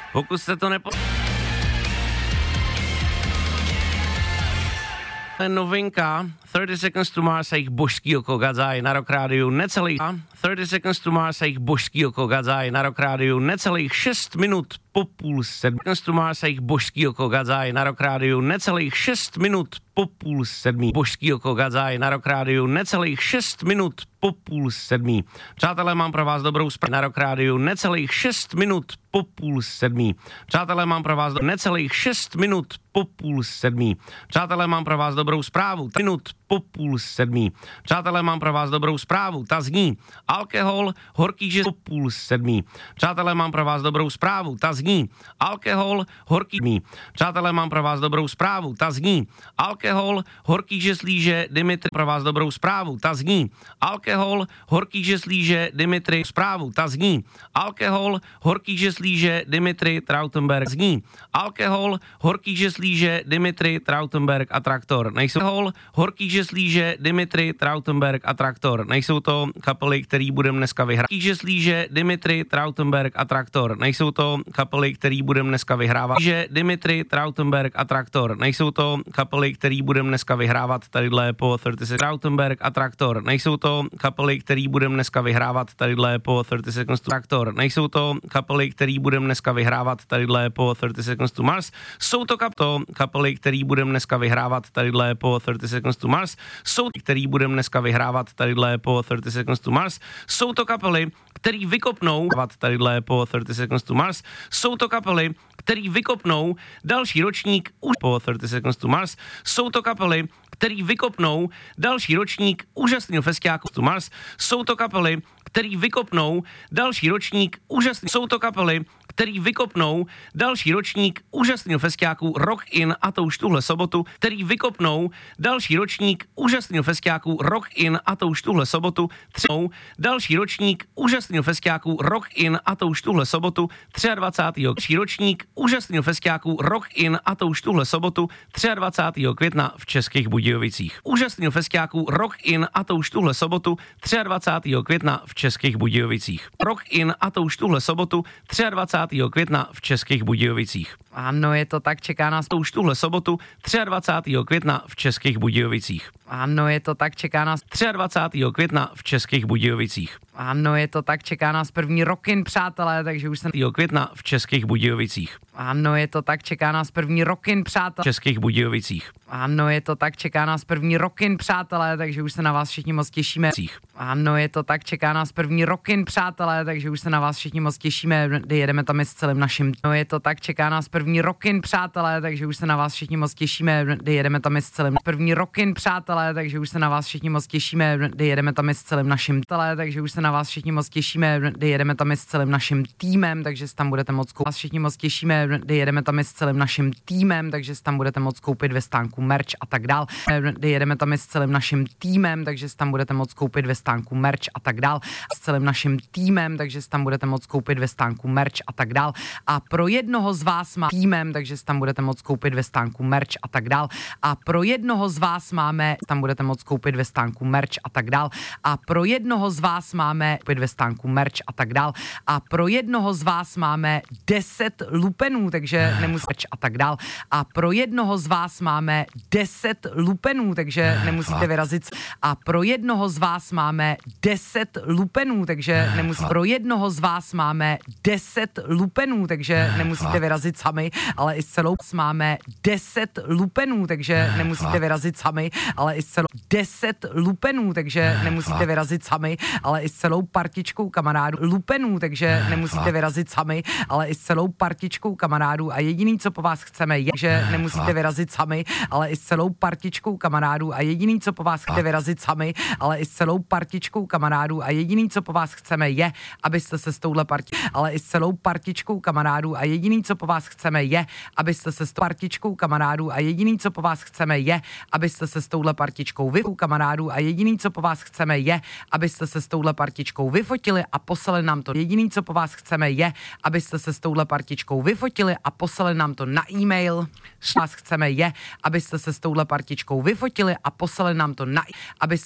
Pokud jste to novinka 30 Seconds to Mars a jejich božskýho Kogazai na Rock Rádiu necelých 30 Seconds to Mars a jejich božskýho Kogazai na Rock Rádiu necelých 6 minut po půl sedmí. Seconds to Mars a jejich božskýho Kogazai na Rock Rádiu necelých 6 minut po půl sedmí. Božskýho Kogazai na Rock Rádiu necelých 6 minut po půl sedmí. Přátelé, mám pro vás dobrou zprávu na Rock Rádiu necelých 6 minut po půl sedmí. Přátelé, mám pro vás necelých 6 minut po půl sedmí. Přátelé, mám pro vás dobrou zprávu. Minut po půl sedmí. Přátelé, mám pro vás dobrou zprávu. Ta zní alkohol, horký žes po půl sedmí. Přátelé, mám pro vás dobrou zprávu. Ta zní alkohol, horký mí. Přátelé, mám pro vás dobrou zprávu. Ta zní alkohol, horký žeslíže, Dimitri. Pro vás dobrou zprávu. Ta zní alkohol, horký žeslíže, Dimitri. Zprávu. Ta zní alkohol, horký žeslíže, Dimitri Trautenberg. Zní alkohol, horký žeslíže, Dimitri Trautenberg a Traktor. Nejsou alkohol, horký žeslíže, Dimitri Trautenberg a Traktor. Nejsou to kapely, který budeme dneska vyhrávat. Žeslíže, Dimitri Trautenberg a Traktor. Nejsou to kapely, který budeme dneska vyhrávat. Že Dimitri Trautenberg a Traktor. Nejsou to kapely, který budeme dneska vyhrávat tadyhle po 30 Trautenberg a Traktor. Nejsou to kapely, který budeme dneska vyhrávat tadyhle po 30 Seconds to Traktor. Nejsou to kapely, který budeme dneska vyhrávat tadyhle po 30 Seconds to Mars. Jsou to kapely, který budeme dneska vyhrávat tadyhle po 30 Seconds to Mars. Jsou který budeme dneska vyhrávat tadyhle po 30 Seconds to Mars. Jsou to kapely, který vykopnou tadyhle po 30 Seconds to Mars. Jsou to kapely, který vykopnou další ročník už po 30 Seconds to Mars. Jsou to kapely, který vykopnou další ročník úžasného festiáku to Mars. Jsou to kapely, který vykopnou další ročník úžasný. Jsou to kapely, který vykopnou další ročník úžasného festiáku Rock In, a to už tuhle sobotu, který vykopnou další ročník úžasného festiáku Rock In, a to už tuhle sobotu, další ročník úžasného festiáku Rock In, a to už tuhle sobotu, 23. ročník úžasného festiáku Rock In, a to už tuhle sobotu, 23. května v Českých Budějovicích. Úžasného festiáku Rock In, a to už tuhle sobotu, 23. května v Českých Budějovicích. Rock In, a to už tuhle sobotu, 23. května v Českých Budějovicích. Ano, je to tak, čeká nás to už tuhle sobotu, 23. května v Českých Budějovicích. Ano, je to tak, čeká nás 23. května v Českých Budějovicích. Ano, je to tak, čeká nás první Rock In, přátelé, takže už jsem května v Českých Budějovicích. Ano, je to tak, čeká nás první Rock In, přátelé. V Českých Budějovicích. Ano, je to tak, čeká nás první Rock In, přátelé, takže už se na vás všichni moc těšíme. Ano, je to tak, čeká nás první Rock In, přátelé, takže už se na vás všichni moc těšíme, jedeme tam i s celým naším. No, je to tak, čeká nás první Rock In, přátelé, takže už se na vás všichni moc těšíme, jedeme tam i s celým první Rock In, přátelé, takže už se na vás všichni moc těšíme, jedeme tam i s celým naším takže už se na vás všichni moc těšíme, jedeme tam i s celým naším týmem, takže tam budete moc koupit. Vás všichni moc těšíme, jedeme tam i s celým naším týmem, takže tam budete moc koupit ve stánku merch a tak dál. Jedeme tam i s celým naším týmem, takže tam budete moc koupit ve stánku merch a tak dál. S celým naším týmem, takže tam budete moc koupit ve stánku merch a tak dál. A pro jednoho z vás má týmem, takže tam budete moc koupit ve stánku merch a tak dál. A pro jednoho z vás máme, tam budete moc koupit ve stánku merch a tak dál. A pro jednoho z vás máme koupit ve stánku merch a tak dál. A pro jednoho z vás máme 10 lupenů, takže nemusíte a tak dál. A pro jednoho z vás máme 10 lupenů, takže nemusíte vyrazit. A pro jednoho z vás máme 10 lupenů, takže nemusíte. Pro jednoho z vás máme 10 lupenů, takže nemusíte vyrazit sami, ale i s celou máme 10 lupenů, takže nemusíte vyrazit sami, ale i s celou 10 lupenů, takže nemusíte vyrazit sami, ale i s celou partičkou kamarádů lupenů, takže nemusíte vyrazit sami, ale i s celou partičkou kamarádů a jediný, co po vás chceme, je, že nemusíte vyrazit sami, ale i s celou partičkou kamarádů a jediný, co po vás chcete vyrazit sami, ale i s celou partičkou kamarádů a jediný, co po vás chceme, je, abyste se s touhle ale i s celou partičkou kamarádů a jediný, co po vás chceme, je, abyste se s partičkou kamarádů a jediný, co po vás chceme, je, abyste se s touhle partičkou kamarádů a jediný, co po vás chceme, je, abyste se s touhle partičkou vyfotili a poslali nám to. Jediný, co po vás chceme, je, abyste se s touhle partičkou vyfotili a poslali nám to na e-mail. Co vás chceme, je, abyste se s touhle partičkou vyfotili a poslali nám to na, abyste